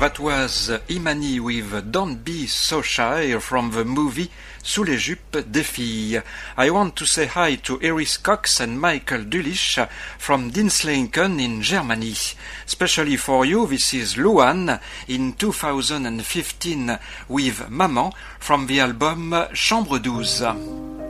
That was Imani with Don't Be So Shy from the movie Sous les jupes des filles. I want to say hi to Iris Cox and Michael Dullich from Dinslaken in Germany. Especially for you, this is Luan in 2015 with Maman from the album Chambre 12.